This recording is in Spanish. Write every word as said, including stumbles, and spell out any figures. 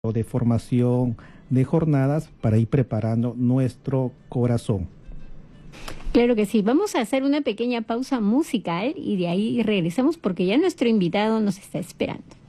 o de formación de jornadas para ir preparando nuestro corazón. Claro que sí, vamos a hacer una pequeña pausa musical y de ahí regresamos porque ya nuestro invitado nos está esperando.